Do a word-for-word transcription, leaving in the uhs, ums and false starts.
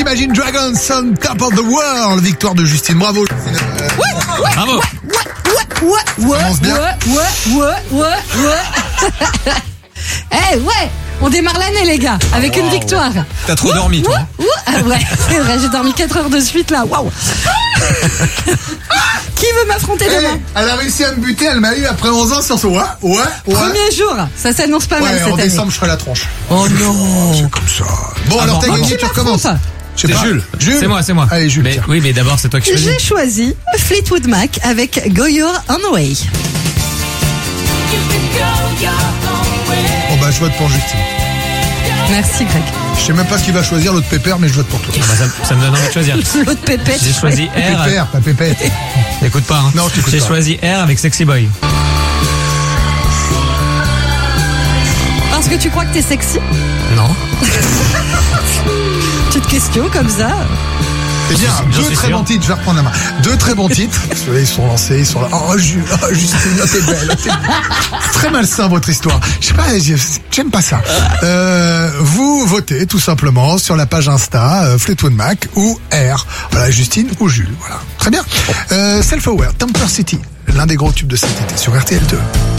Imagine Dragons on Top of the World. Victoire de Justine. Bravo. Ouais, ouais, Bravo. Ouais, ouais, ouais, ouais, commence bien. ouais, ouais, ouais, ouais, ouais. Eh ouais, on démarre l'année les gars, avec une victoire. T'as trop dormi, toi. Ouh, ouh, ah ouais, c'est vrai, j'ai dormi quatre heures de suite là, waouh. Qui veut m'affronter Eh, demain? elle a réussi à me buter, elle m'a eu après onze ans sur ce ouais, ouais, ouais. Premier jour, ça s'annonce pas mal Ouais, cette en année. décembre, je ferai la tronche. Oh non. C'est comme ça. Bon, Ah alors bon, t'as bon, gagné, qui tu recommences. m'affronte? Je sais C'est pas. Jules. Jules. C'est moi, c'est moi. Allez, Jules, Mais, tiens. oui, mais d'abord, c'est toi qui choisis. J'ai choisi Fleetwood Mac avec Go Your Own Way. Bon, bah, je vote pour Justine. Merci Greg. Je sais même pas ce qu'il va choisir, l'autre pépère, mais je vote pour toi. Ah bah, ça, ça me donne envie de choisir. L'autre pépette. J'ai choisi R. Pépère, pas pépette. Écoute pas, hein. Non, je t'écoute J'ai pas. choisi R avec Sexy Boy. Parce que tu crois que t'es sexy? Non. Petite question comme ça. C'est bien, J'en deux suis très sûr. bons titres, je vais reprendre la main. Deux très bons titres. Ceux-là, ils sont lancés, ils sont là. Oh, Jules, oh, Justine, oh, t'es belle, t'es belle. C'est très malsain, votre histoire. Je sais pas, j'aime pas ça. Euh, vous votez, tout simplement, sur la page Insta, euh, Fleetwood Mac ou R. Voilà, Justine ou Jules. Voilà. Très bien. Euh, Self-Aware, Temper City. L'un des gros tubes de cet été sur R T L deux.